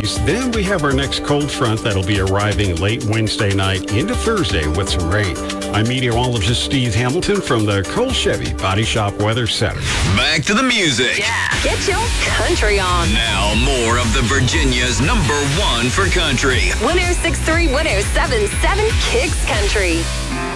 60s. Then we have our next cold front that'll be arriving late Wednesday night into Thursday with some rain. I'm meteorologist Steve Hamilton from the Cole Chevy Body Shop Weather Center. Back to the music. Yeah, get your country on. Now more of the Virginia's #1 for country. 106.3, 107.7 Kicks Country.